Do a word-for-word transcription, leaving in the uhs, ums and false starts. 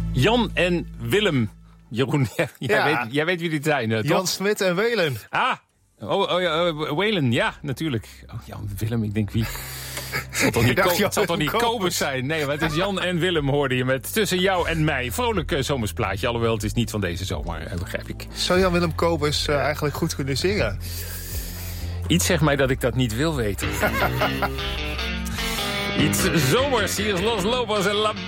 Jan en Willem. Jeroen, jij, Ja. weet, jij weet wie dit zijn, uh, toch? Jan Smit en Welen. Ah, oh, oh ja, uh, Welen, ja, natuurlijk. Oh, Jan, Willem, ik denk wie... Het zal toch niet, dacht Ko- Jan het zal toch niet Kobus. Kobus zijn? Nee, maar het is Jan en Willem, hoorde je met Tussen jou en mij. Vrolijk uh, zomersplaatje, alhoewel het is niet van deze zomer, uh, begrijp ik. Zou Jan-Willem Kobus uh, eigenlijk goed kunnen zingen? Iets zegt mij dat ik dat niet wil weten. Iets zomers, hier is Los Lobos en La